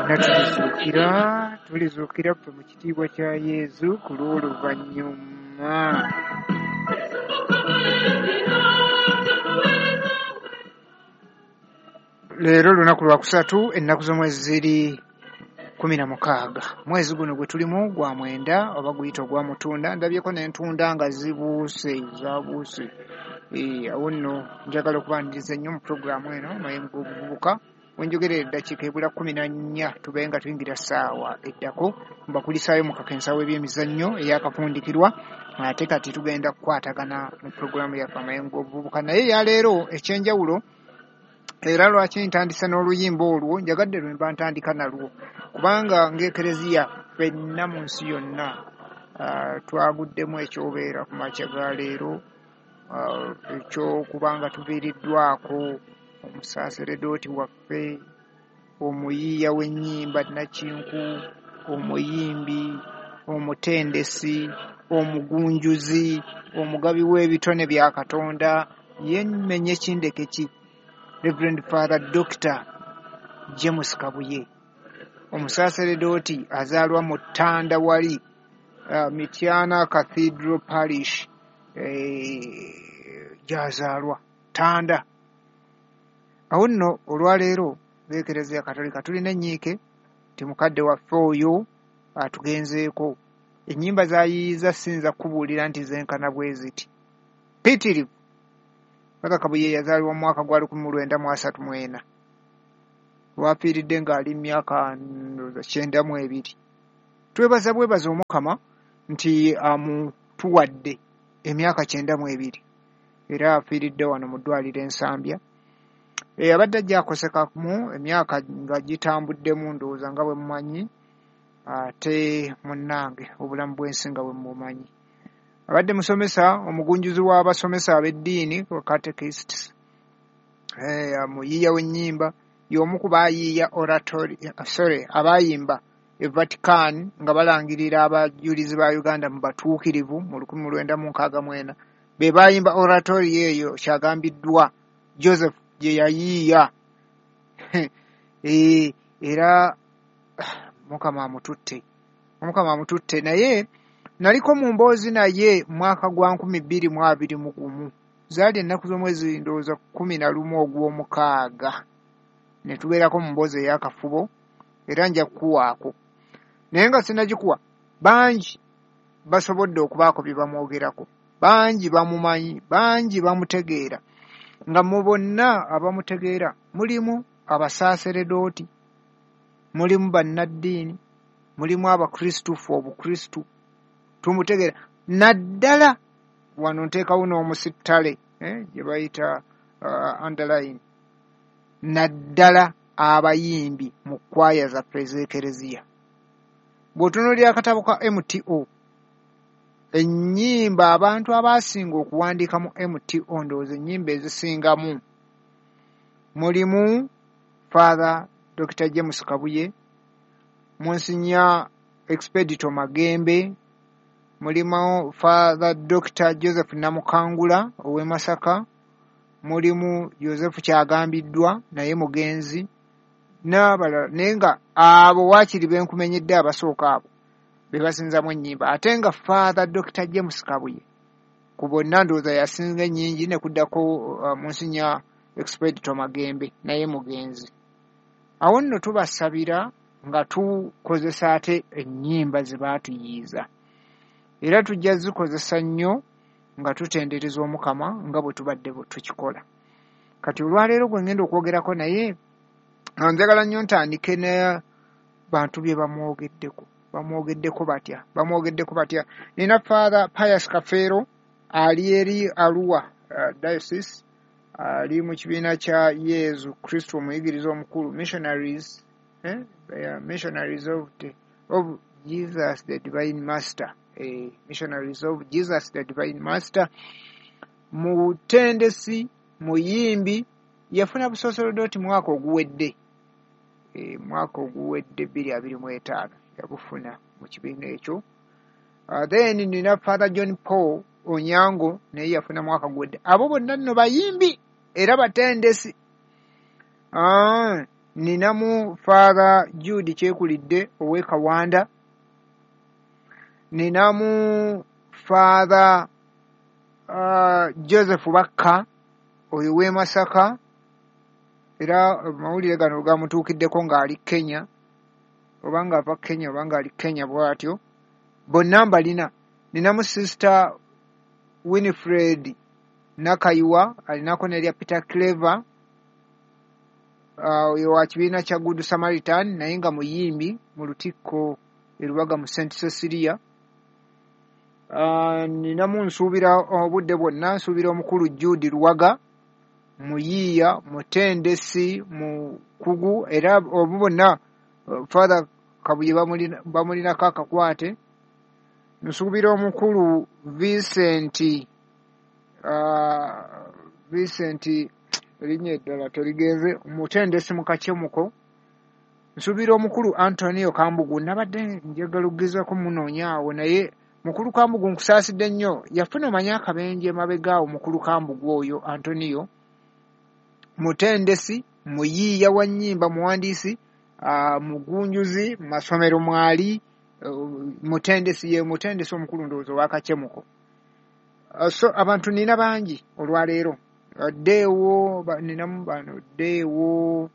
tulizuukira ffe mu kitiibwa kya Yesu ku lw'oluvannyuma. Leero lunaku lwakusatu ennaku z'omwezi ziri 16. Mwezi guno gwe tulimu gwa mwenda oba guyita ogwa mutunda. Ndabyeko n'entunda nga zabuuse. Awo nno njagala okubaniriza nnyo mu pulogulaamu eno Mayengo g'obuvubuka. Wenjogerera eddakiika ebula 14 tube nga tuyingira ssaawa eddako. Mbakulisaayo mu kakensawo ebyemizannyo eyakafundikirwa. Ate kati tugenda kukwatagana mu pulogulaamu yaffe Mayengo g'obuvubuka. Naye yaleero ekyenjawulo era lwaki ntandisa n'oluyimba olwo njagadde lwemba ntandika nalwo kubanga ng'ekereziya ffenna mu nsi yonna twaguddemu ekyobeera ku makya ga leero ekyokubanga tuviiriddwako omusaaseredooti waffe, omuyiiya w'ennyimba Nakinku, omuyimbi, omutendesi, omugunjuzi, omugabi w'ebitone bya Katonda, yemmenye kindekeki Reverend Father Dr. James Kabuye, omusaaseredooti azaalwa mu Ttanda wali Mityana Cathedral Parish gy'azaalwa Ttanda. Awo nno olwaleero ng'ekereziya Katolika tulina enyiike ti mukadde waffe oyo atugenzeeko. Ennyimba z'ayiyiza sinza kubuulira nti zenkana bwe ziti. Mpitirivu. Father Kabuye yazaalibwa mu mwaka gwa 1934. Lwafiiridde ng'ali mu myaka 92. Twebaza bwebaza Omukama nti amutuwadde emyaka 92 era afiiridde wano mu ddwaliro Ensambya. Abadde ajja akosekamu emyaka nga gitambuddemu ndowooza nga bwe mumanyi, ate munnange obulamu bw'ensi nga bwe mumanyi. Abadde musomesa, omugunjuzi w'abasomesa ab'eddiini, catechist, muyiiya w'ennyimba, y'omu ku baayiiya abaayimba e Vatican nga balangirira abajulizi ba Uganda mu batuukirivu mu 1964. Be baayimba oratory eyo kyagambiddwa Joseph gye yayiiya. Era Mukama amututte naye naliko mu mboozi naye mwaka gwa 2021. Zaali ennaku z'omwezi ndowooza 11 ogw'omukaaga. Ne tubeerako mu mboozi ey'akafubo era nja kukuwaako. Naye nga sinagikuwa, bangi basobodde okubaako bye bamwogerako. Bangi bamumanyi, bangi bamutegeera. Nga mu bonna abamutegeera mulimu abasaaseredooti, mulimu bannaddiini, mulimu abakristufu obukristu. Tumutegeera naddala wano nteekawo n'omusittale gye bayita underline, naddala abayimbi mu kwaya zaffe ez'ekereziya. Bw'otunuulira akatabo ka MTO, ennyimba abantu abaasinga okuwandiika mu MTO ndowooza ennyimba ezisingamu mulimu Father Dr. James Kabuye, Monsignor Expedito Magembe, mulimu Father Dr. Joseph Namukangula ow'e Masaka, mulimu Joseph Kyagambiddwa naye mugenzi, n'abalala. Naye nga abo waakiri benkumenyedde abasooka abo be basinzamu ennyimba. Ate nga Father Dr. James Kabuye ku bonna ndowooza yasinga ennyingi, ne kuddako Monsignor Expedito Magembe naye mugenzi. Awo nno tubasabira nga tukozesa ate ennyimba ze baatuyiiza. Era tujja zikozesa nnyo nga tutendereza Omukama nga bwe tubadde tukikola. Kati olwaleero gwe ngenda okwogerako naye njagala nnyo ntandike ne bantu bye bamwogeddeko batya. Nina Father Pius Kafeero ali eri Arua Diocese, ali mu kibiina kya Yesu Kristo omuyigiriza omukulu, missionaries of Jesus the Divine Master. Missionaries of Jesus the Divine Master. Mutendesi, muyimbi, yafuna busaseredooti mwaka oguwedde. Mwaka oguwedde 2025 yabufuna mu kibiina ekyo. Then nina Father John Paul Onyango naye yafuna mwaka guwedde. Abo bonna nno bayimbi era batendesi. ninamu Father Jude Kyekulidde ow'e Kawanda, ninamu Father Joseph Bakka oyo w'e Masaka, era amawulire gano gamutuukiddeko ng'ali Kenya, oba ng'ava Kenya oba ng'ali Kenya bw'atyo. Bonna mbalina. Ninamu Sister Winifred Nakayiwa, alinako n'erya Peter Clever, oyo wa kibiina kya Good Samaritan naye nga muyimbi mu Lutikko e Lubaga mu St. Cecilia. Ninamu nsuubira obudde bwonna, nsuubira omukulu Jude Luwaga, Muyiiya, Mutendesi, Mukugu, era obu bonna Father Kabuye bamulinako akakwate. Nsuubira omukulu Vincent erinnya eddala terigenze, Mutendesi mu Kacemuko. Nsuubira omukulu Antonio Kambugu, nabadde njagala okugezaako munoonya awo naye mukulu Kambugu nkusaasidde nnyo, yafuna omanya akabenje mabegaawo mukulu Kambugu oyo Antonio. Mutendesi, Muyiiya wa nnyimba, muwandiisi, mugunjuzi, masomero mwali, Mutendesi omukulu ndowooza wa Kacemuko. So abantu nina bangi olwaleero. Deewo ninamu bano Deewo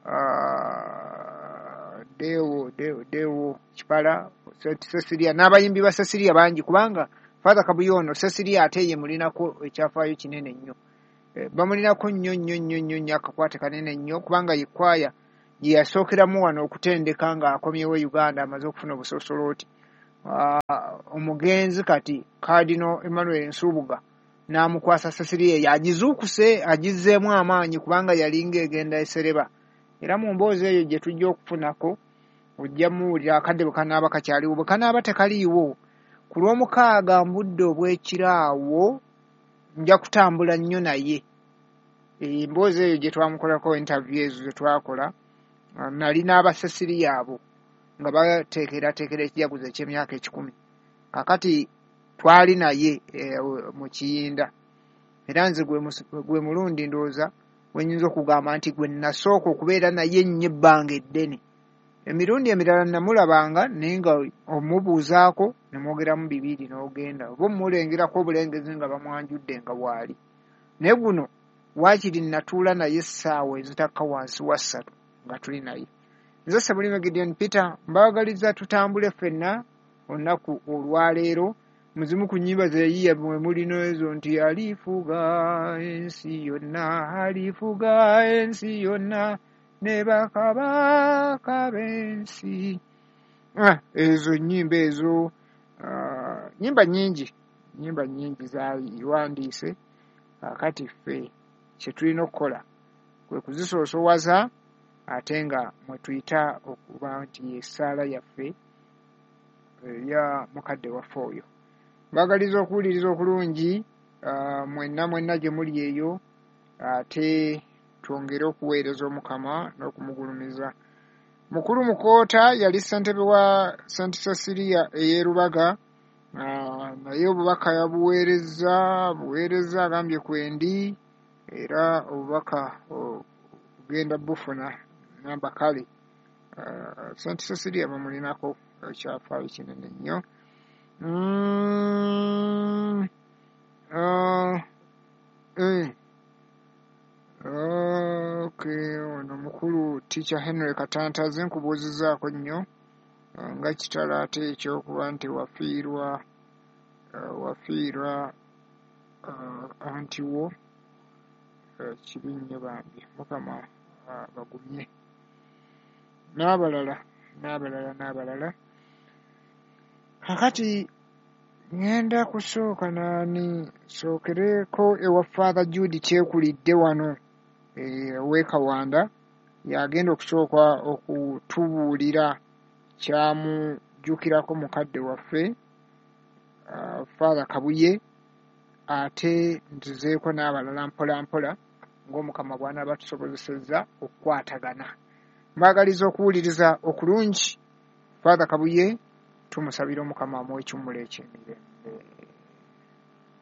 Kipala, Cecilia n'abayimbi ba Cecilia bangi, kubanga Father Kabuye ono Cecilia ate ye mulinako ekyafaayo kinene nnyo. Bamulinako nnyo akakwate kanene nnyo, kubanga ye kwaya gye yasookeramu wano okutendeka ng'akomyewo Uganda amaze okufuna obusoosolooti. Omugenzi kati Cardinal Emmanuel Nsubuga n'amukwasa Cecilia eyo, agizuukuse agizzeemu amaanyi kubanga yalinga egenda esereba. Era mu mboozi eyo gye tujja okufunako ojja muwulira akadde bwe kanaaba kakyaliwo, bwe kanaaba tekaliiwo ku Lwomukaaga mbudde obw'ekiraawo nja kutambula nnyo naye. Emboozi eyo gye twamukolako interview ezo ze twakola, nali n'aba Cecilia abo nga bateekerateekera ekijaguzo eky'emyaka 10. Kakati twali naye mu Kiyinda, era nze gwe mulundi ndowooza wenyinza okugamba nti gwe nasooka okubeera naye nnyo ebbanga eddene. Emirundi emirala namulabanga naye nga omubuuzaako ne mwogeramu bibiri n'ogenda, oba omulengerako obulengezi nga bamwanjudde nga waali. Naye guno waakiri natuula naye essaawa ezitakka wansi wa 3 nga tuli naye. Nze Ssebulimu Gideon Peter mbagaliza tutambule ffenna olunaku olwaleero. Muzimu ku nnyimba ze yayiiya mwe mulino ezo nti alifuga ensi yonna ne bakabaka b'ensi. Ezo nnyimba ezo, nnyimba nnyingi zayiwandiise. Kakati ffe kye tulina okukola kwe kuzisoosowaza ate nga mwe tuyita okuba nti essaala yaffe eya mukadde waffe oyo. Mbagaliza okuwuliriza okulungi mwenna gye muli eyo, ate twongere okuweereza Omukama n'okumugulumiza. Mukulu Mukoota yali ssentebe wa St. Cecilia ey'e Lubaga, naye obubaka yabuweereza agambye kwendi, era obubaka ogenda bufuna namba kale. St. Cecilia bamulinako ekyafaayo kinene nnyo. Ono mukulu Teacher Henry Katanta ze nkubuuzizzaako nnyo nga kitala ate ekyokuba nti wafiirwa anti wo, kibi nnyo bambi. Mukama bagumye n'abalala. Kakati ngenda kusooka sookereko ewa Father Jude Kyekulidde wano ow'e Kawanda, yagenda okusooka okutubuulira kyamujjukirako mukadde waffe Father Kabuye, ate ntuzeeko n'abalala mpola mpola ng'Omukama bw'anaaba tusobozesezza okukwatagana. Mbagaliza okuwuliriza okulungi Father Kabuye, tumusabira Omukama amuwe ekiwummulo eky'emirembe.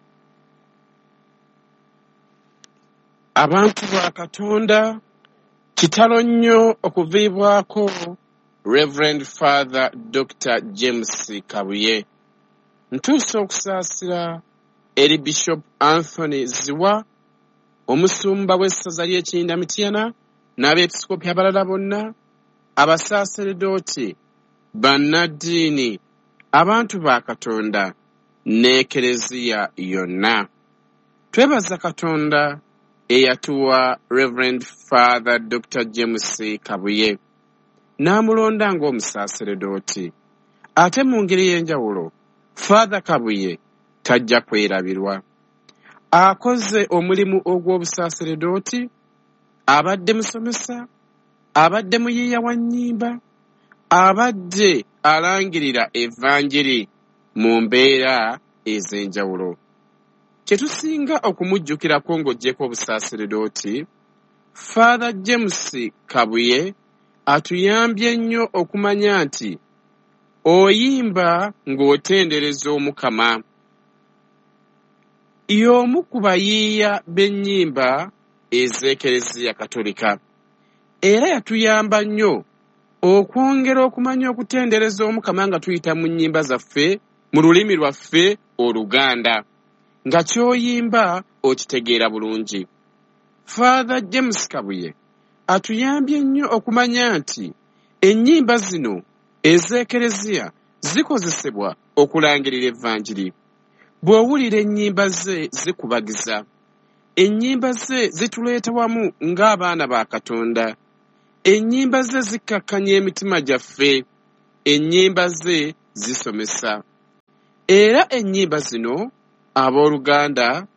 Abantu ba Katonda Kitalo nnyo okuviibwako Reverend Father Dr. James Kabuye. Ntuuse okusaasira eri Bishop Anthony Ziwa, omusumba w'essaza ly'Ekinda Mityana, n'abeepisikoopi abalala bonna, abasaaseredooti, bannaddiini, abantu ba Katonda, n'Ekereziya yonna. Twebaza Katonda eyatuwa Reverend Father Dr. James Kabuye, n'amulonda ng'omusaaseredooti. Ate mu ngeri y'enjawulo, Father Kabuye tajja kwerabirwa. Akoze omulimu ogw'obusaaseredooti, abadde musomesa, abadde muyiiya wa nnyimba, abadde alangirira evanjiri mu mbeera ez'enjawulo. Kye tusinga okumujjukirako ng'oggyeko obusaaseredooti, Father James Kabuye atuyambye nnyo okumanya nti oyimba ng'otendereza Omukama. Y'omu ku bayiiya b'ennyimba ez'Ekereziya Katolika, era yatuyamba nnyo okwongera okumanya okutendereza Omukama nga tuyita mu nnyimba zaffe mu lulimi lwaffe Oluganda, nga ky'oyimba okitegeera bulungi. Father James Kabuye atuyambye nnyo okumanya nti ennyimba zino ez'Ekereziya zikozesebwa okulangirira evvanjiri. Bw'owulira ennyimba ze zikubagiza, ennyimba ze zituleeta wamu ng'abaana ba Katonda, ennyimba ze zikkakkanya emitima gyaffe, ennyimba ze zisomesa. Era ennyimba zino abooluganda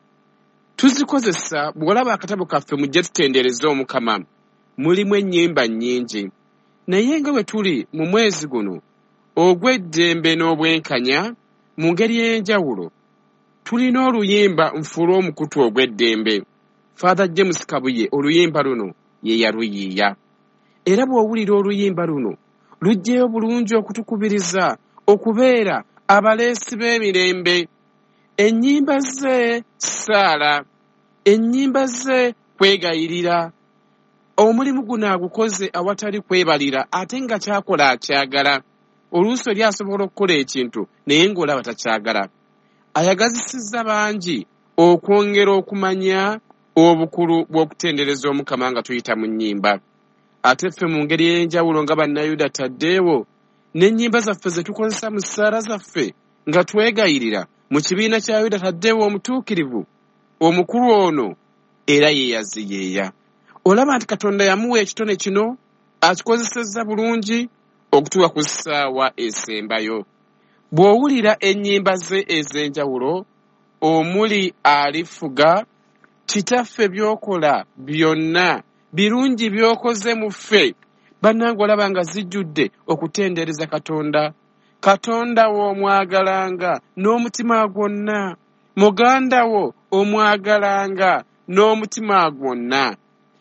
tuzikozesa bw'olaba akatabo kaffe mujje tutendereze Omukama. Mulimu ennyimba nnyingi, naye nga bwe tuli mu mwezi guno ogw'eddembe n'obwenkanya, mu ngeri y'enjawulo tulina oluyimba nfuula omukutu ogw'eddembe. Father James Kabuye oluyimba luno ye yaluyiiya. Era bw'owulira oluyimba luno lujjeyo bulungi okutukubiriza okubeera abaleesi b'emirembe. Ennyimba ze ssaala, ennyimba ze kwegayirira. Omulimu guno agukoze awatali kwebalira, ate nga kyakola akyagala. Oluusi oli asobola okukola ekintu naye ng'olaba takyagala. Ayagazisizza bangi okwongera okumanya obukulu bw'okutendereza Omukama nga tuyita mu nnyimba. Ate ffe mu ngeri y'enjawulo nga bannayuda taddeewo, n'ennyimba zaffe ze tukozesa mu ssaala zaffe nga twegayirira mu kibiina kya Yuda taddeewo omutuukirivu, omukulu ono era ye yaziyeeya. Olaba nti Katonda yamuwa ekitone kino akikozesezza bulungi okutuuka ku ssaawa esembayo. Bw'owulira ennyimba ze ez'enjawulo, omuli alifuga, kitaffe by'okola byonna birungi by'okoze mu ffe, bannange olaba nga zijjudde okutendereza Katonda. Katonda wo omwagalanga n'omutima gwonna, muganda wo omwagalanga n'omutima gwonna.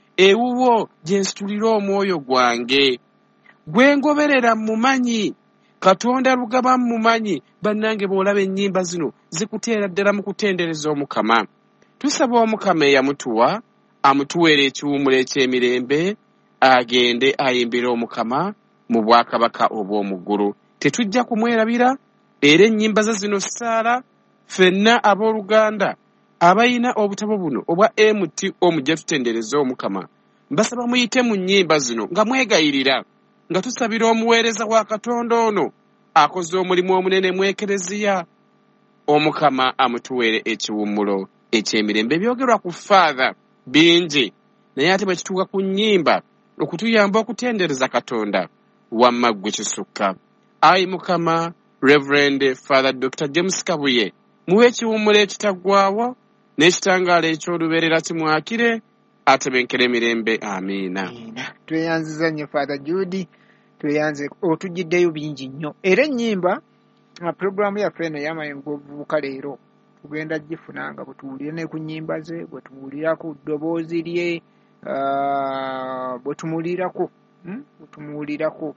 Ewuwo gye nsitulira omwoyo gwange, gwe ngoberera mumanyi. Katonda lugaba mumanyi. Bannange bw'olaba ennyimba zino zikuteera ddala mu kutendereza Omukama. Tusaba Omukama eyamutuwa amutuweera ekiwummulo eky'emirembe, agende ayimbire Omukama mu bwakabaka obw'omu ggulu. Tetujja kumwerabira, era ennyimba ze zino ssaala. Ffenna abooluganda abayina obutabo buno obwa MTO mujje tutendereze Omukama, mbasaba muyite mu nnyimba zino nga mwegayirira, nga tusabira omuweereza wa Katonda ono akoze omulimu omunene mu Ekereziya. Omukama amutuweere ekiwummulo eky'emirembe. Ebyogerwa ku Father bingi, naye ate bwe kituuka ku nnyimba okutuyamba okutendereza Katonda, wamma ggwe kisukka. Ayi Mukama, Reverend Father Dr. James Kabuye muwe ekiwummulo ekitaggwaawo n'ekitangaala eky'olubeerera kimwakire, atebenkere emirembe. Amiina. Tweyanziza nnyo Father Judy, tweyanze otujjiddeyo bingi nnyo. Era ennyimba puroguraamu yaffe eno ey'amayingo obuvubuka leero tugenda gifuna nga bwe tuwulira ne ku nnyimba ze, bwe tuwulira ku ddoboozi lye, bwe tumuwulirako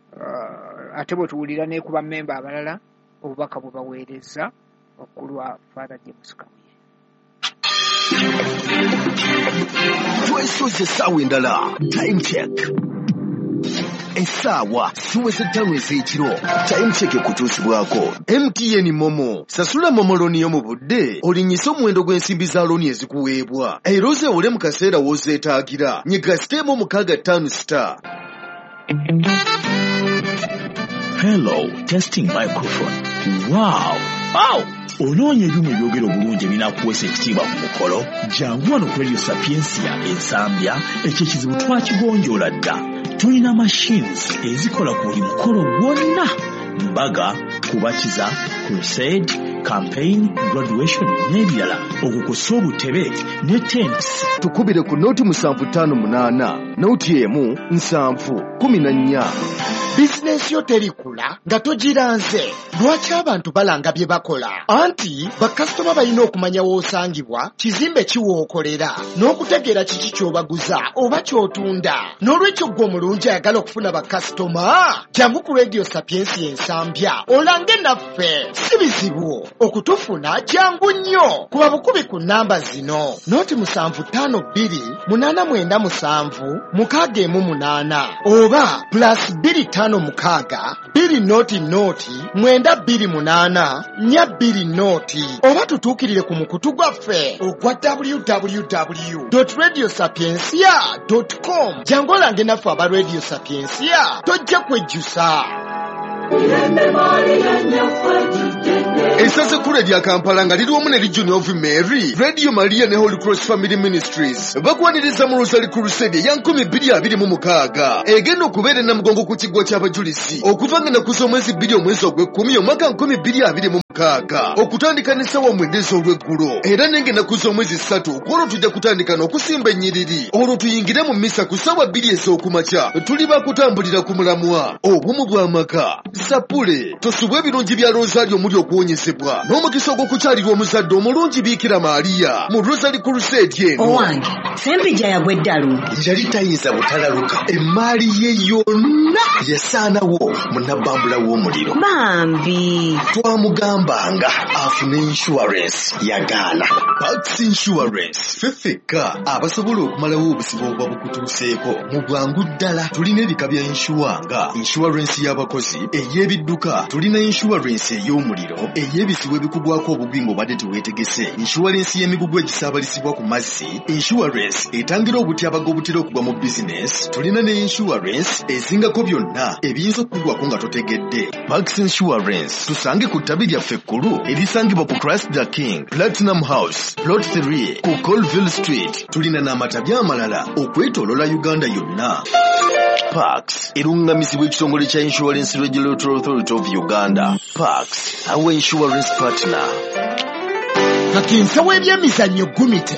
ate bwe tuwulira ne ku bammemba abalala obubaka bwe baweereza okulwa Father James Kabuye. Twesoze essaawa endala. Time check. Essaawa siweze 5 ez'ekiro. Time check ekutuusibwako. MTN Momo. Sasula Momo looni yo mu budde. Olinyise omuwendo gw'ensimbi za looni ezikuweebwa. Era ozeewole mu kaseera w'ozeetaagira. Nyiga siteemu 655 *. Hello, testing microphone. Wow. Onoonya ebyuma ebyogera obulungi ebinakuweesa ekitiibwa ku mukolo. Jangu wano ku Radio Sapiensia ensambya, ekyo ekizibu twakigonjoola dda. Tulina machines ezikola ku buli mukolo gwonna. Mbaga, kubatiza, crusade, campaign, graduation n'ebirala. Okukusa obutebe ne tents. Tukubire ku nooti 758 nooti emu 714. Bizinesi yo terikula nga togiranze. Lwaki abantu balanga bye bakola? Anti bakasitoma balina okumanya w'osangibwa, kizimbe kiwookolera, n'okutegeera kiki ky'obaguza oba ky'otunda. N'olwekyo gwe omulungi ayagala okufuna bakasitoma, jangu ku Radio Sapiensia ensambya olange naffe. Si bizibu okutufuna, jangu nnyo. Kuba bukubi ku nnamba zino: nooti 752 897 618 oba +256 2 nooti 928 420 oba tutuukirire ku mukutu gwaffe ogwa www.radiosapiensia.com. jangu olange naffe aba Radio Sapiensia, tojja kwejjusa. Esaze kule lya Kampala nga liri wamu ne Region of Mary, Radio Maria ne Holy Cross Family Ministries bakwaniriza mu Rosary Crusade ya 2026 egenda okubeera Namugongo ku kiggwa ky'abajulisi okuva nga nakuza omwezi 2 omwezi ogw'ekkumi omwaka 2026 okutandika n'essaawa 9 ez'olweggulo era nenge nakuza omwezi 3 kwolwo tujja kutandika n'okusimba ennyiriri olwo tuyingire mu mmisa ku ssaawa 2 ez'okumakya tuli bakutambulira ku mulamwa obumu bw'amaka sapule tosubwa ebirungi bya Rosary omuli okuwonyezebwa n'omukisa ogw'okukyalirwa omuzadde omulungi Biikira Maria mu Rosary Crusade eno. Owange Sempija yagwa eddalu yali tayinza butalaluka emmaali ye yonna yasaanawo munabbambula w'omuliro. bambi Twamugambanga afune insurance yagaana. Pax Insurance feffekka abasobola okumalawo obusibo obwa bukutuuseeko mu bwangu ddala. Tulina ebika bya insuwa insurance y'abakozi, ey'ebidduka, tulina insurance ey'omuliro, ey'ebisibo ebikugwako obugwi ng'obadde teweetegese, insurance y'emigugu egisaabalisibwa ku mazzi, insurance etangira obutyabaga obutera okugwa mu business, tulina ne insurance ezingako byonna ebiyinza okukugwako nga totegedde. Pax Insurance tusange ku ttabi lyaffe ekkulu erisangibwa ku Christ the King, Platinum House, Plot 3 ku Colville Street. Tulina n'amatabi amalala okwetoolola Uganda yonna. Pax erungamizibwa ekitongole kya Insurance Regulatory Authority of Uganda. Pax, our insurance partner. Kakinsa w'ebyemizannyo Gumite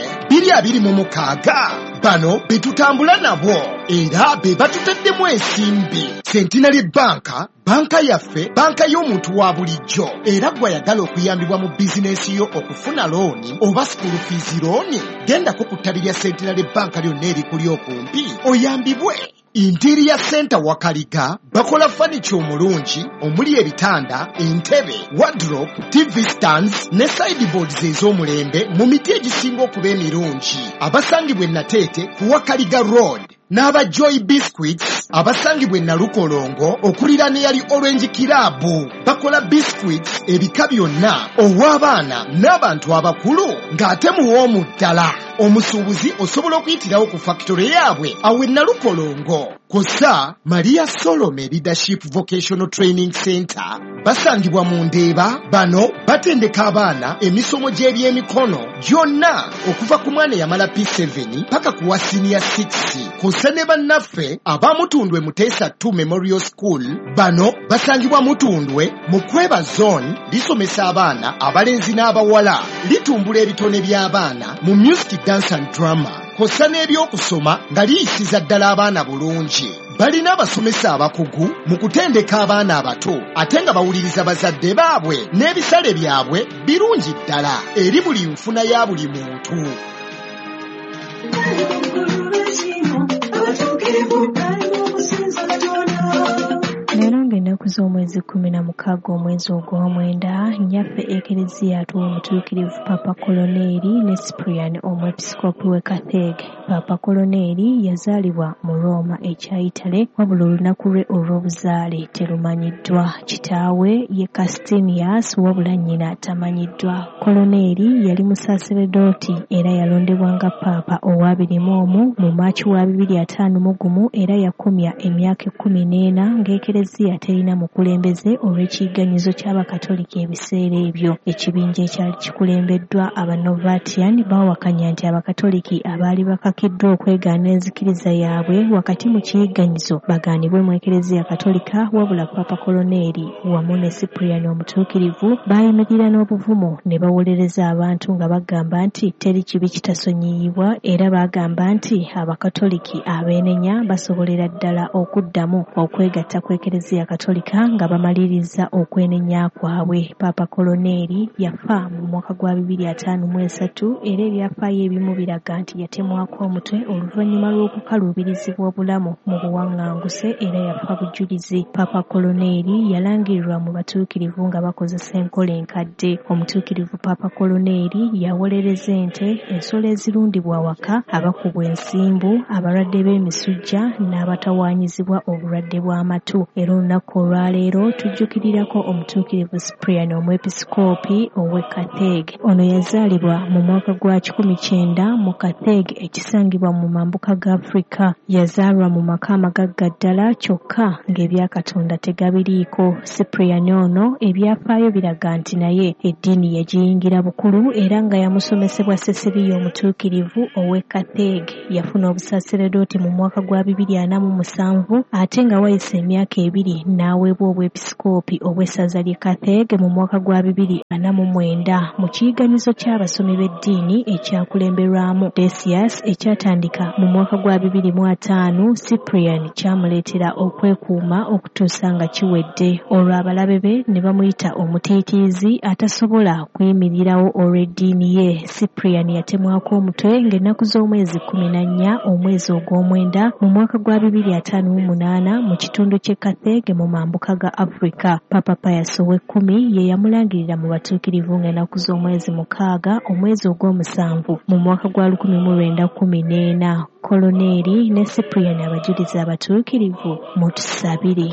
2026 bano betutambula nabo era be batutaddemu ensimbi. Centenary Banka, banka yaffe, banka y'omuntu wa bulijjo. Era gwayagala okuyambibwa mu bizinesi yo okufuna looni oba school fees looni, gendako ku ttabi lya Centenary Banka lyonna erikuli okumpi oyambibwe. Interior Center Wakaliga bakola furniture omulungi omuli ebitanda, entebe, wardrobe, TV stands ne sideboards ez'omulembe mu miti egisinga okuba emirungi. Abasangibwa e Nateete ku Wakaliga Road. N'aba Joy Biscuits abasangibwa e Nalukolongo okuliraana eyali Orange Club. Bakola biscuits ebika byonna ow'abaana n'abantu abakulu ng'ate muwoomu ddala. Omusuubuzi osobola okuyitirawo ku factory yaabwe awe Nalukolongo. Kosa Maria Solomon Leadership Vocational Training Center basangibwa mu Ndeeba. Bano batendeka abaana emisomo gy'ebyemikono gyonna okuva ku mwana yamala P7 paka ku wa senior 6. Kosa ne bannaffe abamutundwe Muteesa 2 Memorial School. Bano basangibwa Mutundwe mu Kweba Zone, lisomesa abaana abalenzi n'abawala, litumbula ebitone by'abaana mu music, dance and drama. Kosa n'ebyokusoma nga liyisiza ddala abaana bulungi. Balina abasomesa abakugu mu kutendeka abaana abato ate nga bawuliriza bazadde baabwe n'ebisale byabwe birungi ddala eri buli nfuna ya buli muntu. Leero ngenda ennaku z'omwezi 16 omwezi ogw'omwenda nnyaffe ekereziya atuwa omutuukirivu Papa Koloneri ne Cyprian omwepisikoopi w'e Kathege. Papa Koloneri yazaalibwa mu Roma ekya Itale wabula olunaku lwe olw'obuzaale terumanyiddwa. Kitaawe ye Castinius wabula nnyina tamanyiddwa. Koloneri yali musaaseredooti era yalondebwa nga Paapa owa 21 mu Maaci wa 2051 era yakomya emyaka 14 ng'ekereziya terina mukulembeze olw'ekiyiganyizo ky'Abakatolika ebiseera ebyo. Ekibinja ekyali kikulembeddwa Abanovatian baawakanya nti Abakatoliki abaali bakakiddwa okwegaana enzikiriza yaabwe wakati mu kiyiganyizo bagaanibwe mu ekereziya Katolika, wabula Papa Koloneri wamu ne Cyprian omutuukirivu baayimirira n'obuvumu ne bawolereza abantu nga bagamba nti teri kibi kitasonyiyibwa, era baagamba nti Abakatoliki abeenenya basobolera ddala okuddamu okwegatta kw'ekereziya Katolika nga bamaliriza okwenenya kwabwe. Papa Koloneri yafa mu mwaka gwa 2053 era ebyafaayo ebimu biraga nti yatemwako omutwe oluvannyuma lw'okukaluubirizibwa obulamu mu buwaŋŋanguse era yafa bujulizi. Papa Koloneri yalangirirwa mu batuukirivu nga bakozesa enkola enkadde. Omutuukirivu Papa Koloneri yawolereza ente, ensolo ezirundibwa awaka, abakubwa ensimbu, abalwadde b'emisujja n'abatawaanyizibwa obulwadde bw'amatu. Era olunaku olwaleero tujjukirirako omutuukirivu Cyprian omwepisikoopi ow'e Kathege. Ono yazaalibwa mu mwaka gwa 1900 mu Kathege ekisangibwa mu mambuka ga Afrika. Yazaalwa mu maka amagagga ddala kyokka ng'ebya Katonda tegabiriiko. Cyprian ono ebyafaayo biraga nti naye eddiini yagiyingira bukulu era nga yamusomesebwa Cecilia omutuukirivu ow'e Kathege. Yafuna obusaaseredooti mu mwaka gwa 2047 ate nga wayise emyaka 2 n'aweebwa obwepisikoopi obw'essaza ly'e Kathege mu mwaka gwa 2049 mu kiyiganyizo ky'abasomi b'eddiini ekyakulemberwamu Decius ekyatandika mu mwaka gwa 2005. Cyprian kyamuleetera okwekuuma okutuusa nga kiwedde. Olwo abalabe be ne bamuyita omutiitiizi atasobola kuyimirirawo olw'eddiini ye. Cyprian yatemwako omutwe ng'ennaku z'omwezi 14 omwezi ogw'omwenda mu mwaka gwa 2058 mu kitundu ky'e Kathege mu mambuka ga Afrika. Papa Pius ow'ekkumi ye yamulangirira mu batuukirivu ng'ennaku z'omwezi 6 omwezi ogw'omusanvu mu mwaka gwa 1914. Koloneri ne Cyprian abajulizi abatuukirivu mutusabire.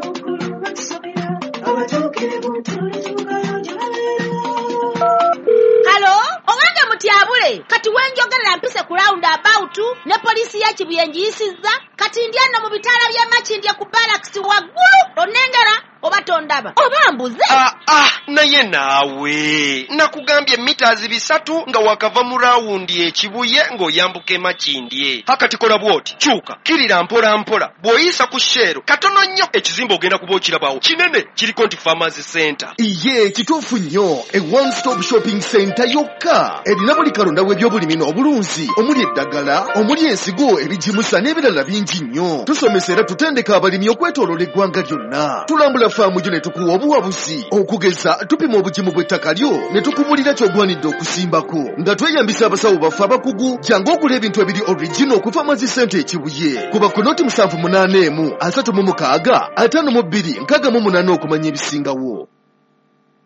Halo, owange mutyabule kati wenjogerera mpise ku round about ne poliisi ya Kibuyenji yisizza kati ndyano mu bitaala bya Makindye ku barracks waggulu onengera oba tondaba oba mbuze. Naye naawe nakugambye meters 3 nga wakava mu rawundi ekibuye ng'oyambuka Makindye. Hakati kola bwoti kyuka kirira mpola mpola bw'oyisa ku shero katono nnyo ekizimba ogenda kuba okirabawo kinene kiriko nti Farmers Center. Iye kituufu nnyo, a one stop shopping center yokka erina buli kalonda w'ebyobulimi n'obulunzi omuli eddagala, omuli ensigo, ebijimusa n'ebirala bingi nnyo. Tusomesa era tutendeka abalimi okwetooloola eggwanga lyonna. Tulambula faamu gyo ne tukuwa obuwabuzi okugeza tupima obugimu bw'ettaka lyo ne tukubulira ky'ogwanidde okusimbako nga tweyambisa abasawo baffe abakugu. Jangu ogula ebintu ebiri original ku Farmers Center ekibuye kuba ku noti 781 36 52 68 okumanya ebisingawo.